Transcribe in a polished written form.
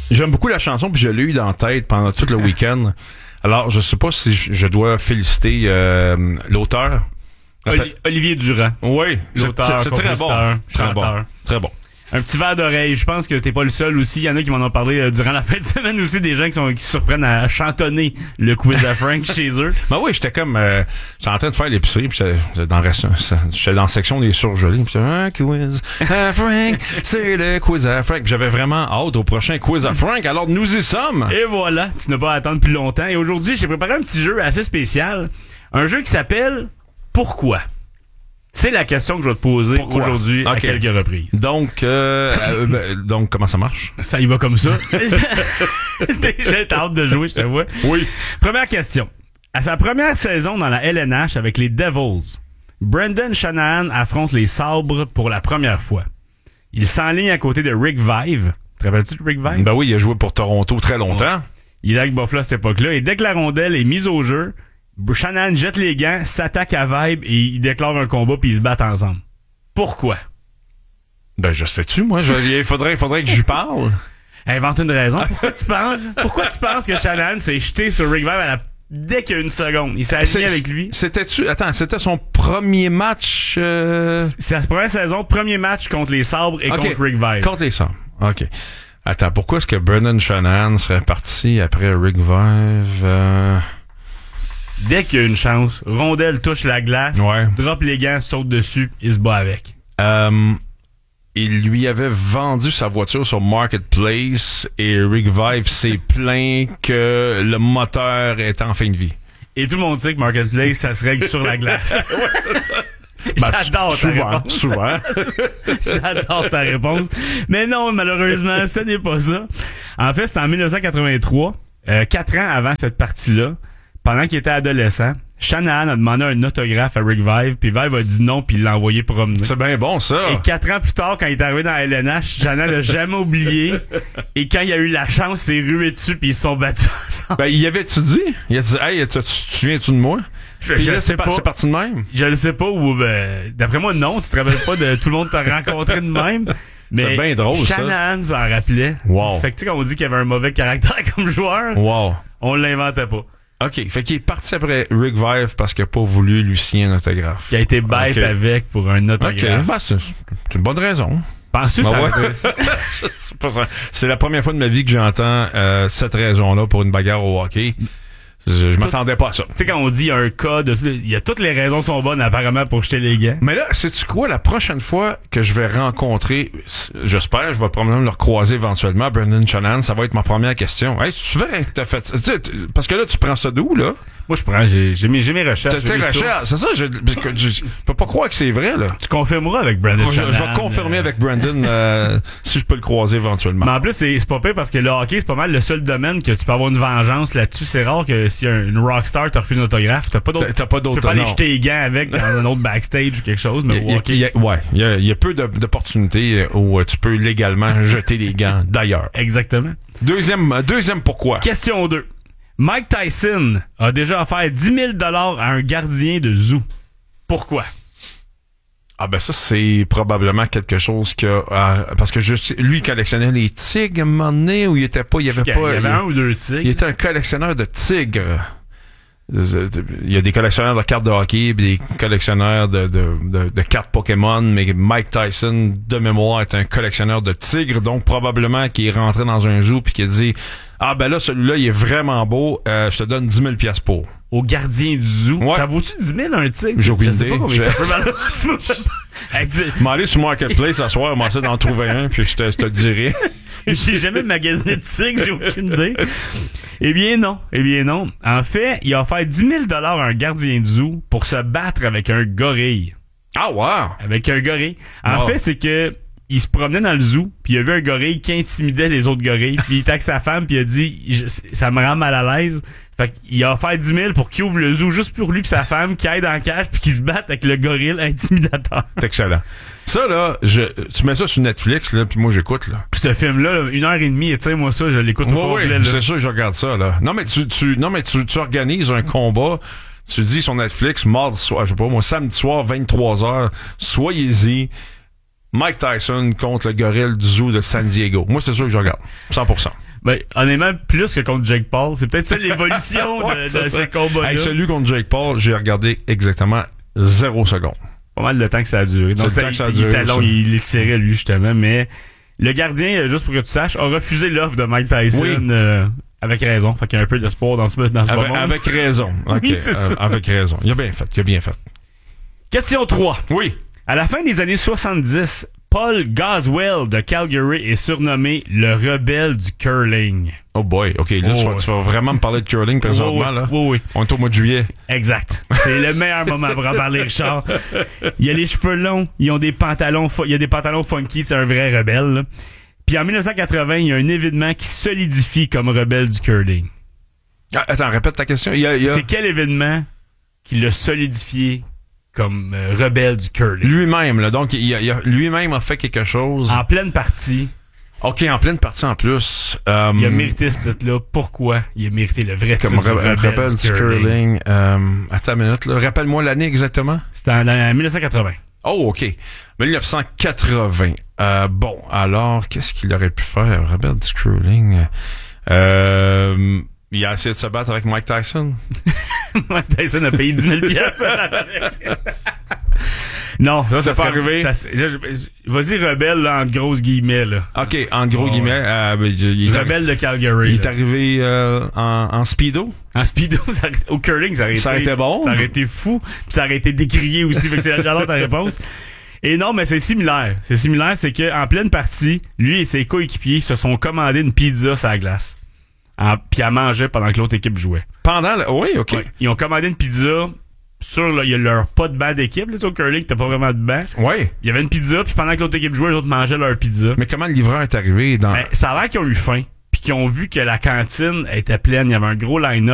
J'aime beaucoup la chanson, puis je l'ai eu dans la tête pendant tout le week-end. Alors, je sais pas si je dois féliciter l'auteur. Olivier Durand. Oui, l'auteur, c'est très bon. Très bon. Très bon. Un petit verre d'oreille. Je pense que t'es pas le seul aussi. Il y en a qui m'en ont parlé durant la fin de semaine aussi, des gens qui se surprennent à chantonner le quiz à Frank chez eux. Ben oui, j'étais comme j'étais en train de faire l'épicerie, puis j'étais dans la section des surgelés, puis quiz à Frank, c'est le quiz à Frank. J'avais vraiment hâte au prochain quiz à Frank. Alors nous y sommes. Et voilà, tu n'as pas à attendre plus longtemps. Et aujourd'hui, j'ai préparé un petit jeu assez spécial, un jeu qui s'appelle Pourquoi. C'est la question que je vais te poser aujourd'hui à quelques reprises. Donc, comment ça marche? Ça y va comme ça. Déjà, t'as hâte de jouer, je te vois. Oui. Première question. À sa première saison dans la LNH avec les Devils, Brendan Shanahan affronte les Sabres pour la première fois. Il s'enligne à côté de Rick Vaive. Te rappelles-tu de Rick Vaive? Ben oui, il a joué pour Toronto très longtemps. Il est avec Buffalo à cette époque-là. Et dès que la rondelle est mise au jeu, Shanahan jette les gants, s'attaque à Vibe et il déclare un combat puis ils se battent ensemble. Pourquoi? Ben, je sais-tu, moi. Il faudrait que j'y parle. Invente une raison. Pourquoi tu penses que Shanahan s'est jeté sur Rick Vaive dès qu'il y a une seconde? Il s'est aligné avec lui. C'était son premier match, C'est la première saison, premier match contre les Sabres et contre Rick Vaive. Contre les Sabres. OK. Attends, pourquoi est-ce que Brendan Shanahan serait parti après Rick Vaive? Dès qu'il y a une chance, rondelle touche la glace, drop les gants, saute dessus, il se bat avec. Il lui avait vendu sa voiture sur Marketplace et Rick Vaive s'est plaint que le moteur est en fin de vie. Et tout le monde sait que Marketplace, ça se règle sur la glace. J'adore ta réponse. Souvent. J'adore ta réponse. Mais non, malheureusement, ce n'est pas ça. En fait, c'était en 1983, 4 ans avant cette partie-là. Pendant qu'il était adolescent, Shanahan a demandé un autographe à Rick Vaive, puis Vaive a dit non, puis il l'a envoyé promener. C'est bien bon, ça. Et 4 ans plus tard, quand il est arrivé dans la LNH, Shanahan l'a jamais oublié. Et quand il a eu la chance, il s'est rué dessus, puis ils se sont battus ensemble. Ben, il avait-tu dit? Il a dit, hey, tu souviens-tu de moi? Je le sais pas. C'est parti de même? Je le sais pas, ou d'après moi, non, tu te rappelles pas de tout le monde t'a rencontré de même. Mais c'est bien drôle, Shanahan s'en rappelait. Wow. Fait que tu sais, quand on dit qu'il y avait un mauvais caractère comme joueur, on l'inventait pas. OK. Fait qu'il est parti après Rick Vaive parce qu'il a pas voulu lui signer un autographe. Qui a été bête avec pour un autographe. OK. Ben, c'est une bonne raison. Penses-tu que c'est la première fois de ma vie que j'entends cette raison-là pour une bagarre au hockey. Je m'attendais pas à ça. Tu sais, quand on dit il y a un cas il y a toutes les raisons sont bonnes apparemment pour jeter les gants. Mais là, sais-tu quoi? La prochaine fois que je vais rencontrer, j'espère, je vais probablement le recroiser éventuellement, Brendan Shanahan, ça va être ma première question. Hey, tu verrais que t'as fait, parce que là, tu prends ça d'où, là? Moi, j'ai mes recherches. C'est ça, je peux pas croire que c'est vrai, là. Tu confirmeras avec Brendan Shanahan. Je vais confirmer avec Brendan si je peux le croiser éventuellement. Mais en plus, c'est pas pire parce que le hockey, c'est pas mal le seul domaine que tu peux avoir une vengeance là-dessus. C'est rare que si une rockstar te refuse un autographe, t'as pas d'autre. Tu peux pas aller jeter les gants avec dans un autre backstage ou quelque chose. Mais il y a peu d'opportunités où tu peux légalement jeter les gants d'ailleurs. Exactement. Deuxième pourquoi. Question 2. Mike Tyson a déjà offert 10 000 $ à un gardien de zoo. Pourquoi? Ah ben ça, c'est probablement quelque chose que... parce que lui, il collectionnait les tigres à un moment donné où il était pas... Il y avait un ou deux tigres. Il était un collectionneur de tigres. Il y a des collectionneurs de cartes de hockey et des collectionneurs de cartes Pokémon, mais Mike Tyson, de mémoire, est un collectionneur de tigres, donc probablement qu'il est rentré dans un zoo puis qu'il a dit « Ah ben là, celui-là, il est vraiment beau, je te donne 10 000 $ pour. » Au gardien du zoo. Ouais. Ça vaut-tu 10 000 un tigre? J'ai aucune idée. Je sais pas combien ça peut valoir. Je m'en aller sur Marketplace ce soir, moi, d'en trouver un, puis je te dirai. J'ai jamais magasiné de tigre, j'ai aucune idée. Eh bien non. En fait, il a offert 10 000 $ à un gardien de zoo pour se battre avec un gorille. Ah wow! Avec un gorille. En fait, c'est que il se promenait dans le zoo, puis il a vu un gorille qui intimidait les autres gorilles, puis il était avec sa femme, puis il a dit ça me rend mal à l'aise. Fait qu'il a offert 10 000 pour qu'il ouvre le zoo juste pour lui pis sa femme, qui aille en cage puis qu'il se batte avec le gorille intimidateur. C'est excellent. Ça, là, tu mets ça sur Netflix, là, puis moi, j'écoute, là. Ce film-là, 1h30, tu sais, moi, ça, je l'écoute au complet, là. C'est sûr que je regarde ça, là. Non, mais tu organises un combat, tu dis sur Netflix, mardi soir, je sais pas, moi, samedi soir, 23h, soyez-y. Mike Tyson contre le gorille du zoo de San Diego. Moi, c'est sûr que je regarde. 100%. Ben, honnêtement, plus que contre Jake Paul. C'est peut-être ça l'évolution Ouais, de c'est ce ça. combat-là. Hey, celui contre Jake Paul, j'ai regardé exactement 0 secondes. Pas mal de temps que ça a duré. Donc, C'est le temps que ça a il duré, était long, ça. il l'étirait, lui, justement. Mais le gardien, juste pour que tu saches, a refusé l'offre de Mike Tyson. Oui. Avec raison. Fait qu'il y a un peu d'espoir dans ce moment. Avec raison. OK, Oui, c'est ça. avec raison. Il a bien fait. Question 3. Oui. À la fin des années 70, Paul Goswell de Calgary est surnommé le rebelle du curling. Oh boy, OK, là, tu vas vraiment me parler de curling présentement, là. Oui. On est au mois de juillet. Exact. C'est le meilleur moment pour en parler, Richard. Il a les cheveux longs, il y a des pantalons funky, c'est un vrai rebelle, là. Puis en 1980, il y a un événement qui solidifie comme rebelle du curling. Ah, attends, répète ta question. C'est quel événement qui l'a solidifié comme rebelle du curling? Lui-même, là. Donc, lui-même a fait quelque chose. En pleine partie. OK, en pleine partie en plus. Il a mérité ce titre-là. Pourquoi il a mérité le vrai comme titre rebelle du curling. Attends une minute, là. Rappelle-moi l'année exactement. C'était en 1980. Oh, OK. 1980. Bon, alors, qu'est-ce qu'il aurait pu faire, rebelle du curling? Il a essayé de se battre avec Mike Tyson. Mike Tyson a payé 10 000 piastres. Non, ça c'est pas arrivé. Vas-y, rebelle, là, en grosses guillemets, là. OK, en gros guillemets. Rebelle de Calgary. Il est arrivé en speedo. En speedo, au curling, ça aurait été bon. Ça aurait été fou. Puis ça aurait été décrié aussi. Fait que j'adore ta réponse. Et non, mais c'est similaire. C'est que en pleine partie, lui et ses coéquipiers se sont commandés une pizza sur la glace. Puis à manger pendant que l'autre équipe jouait. Oui, OK. Ouais, ils ont commandé une pizza il y a leur pas de banc d'équipe. Là, au curling, t'as pas vraiment de banc. Oui. Il y avait une pizza, puis pendant que l'autre équipe jouait, les autres mangeaient leur pizza. Mais comment le livreur est arrivé dans... Ben, ça a l'air qu'ils ont eu faim, puis qu'ils ont vu que la cantine était pleine. Il y avait un gros line-up.